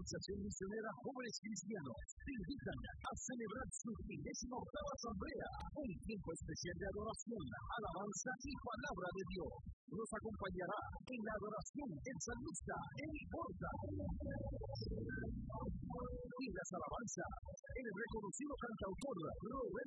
Organización Misionera Jóvenes Cristianos te invitan a celebrar su 38ª asamblea, un tiempo especial de adoración, alabanza y palabra de Dios. Nos acompañará en la adoración el salmista Eli Porta, y las alabanzas el reconocido cantautor Roberto